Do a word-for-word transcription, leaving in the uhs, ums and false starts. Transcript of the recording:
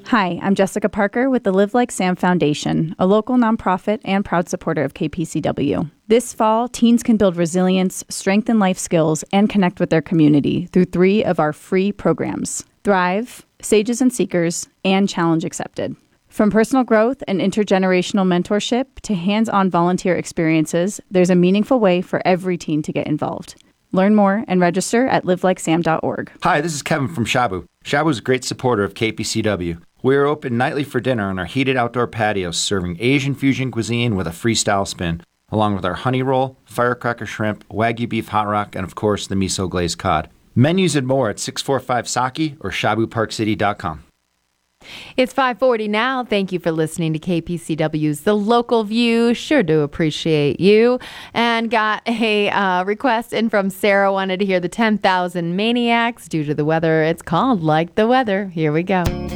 Hi, I'm Jessica Parker with the Live Like Sam Foundation, a local nonprofit and proud supporter of K P C W. This fall, teens can build resilience, strengthen life skills, and connect with their community through three of our free programs: Thrive, Sages and Seekers, and Challenge Accepted. From personal growth and intergenerational mentorship to hands-on volunteer experiences, there's a meaningful way for every teen to get involved. Learn more and register at live like sam dot org. Hi, this is Kevin from Shabu. Shabu is a great supporter of K P C W. We are open nightly for dinner on our heated outdoor patios, serving Asian fusion cuisine with a freestyle spin, along with our honey roll, firecracker shrimp, Wagyu beef hot rock, and of course the miso glazed cod. Menus and more at six four five Saki or shabu park city dot com. It's five forty now. Thank you for listening to K P C W's The Local View. Sure do appreciate you. And got a uh, request in from Sarah. Wanted to hear the ten thousand Maniacs due to the weather. It's called Like the Weather. Here we go.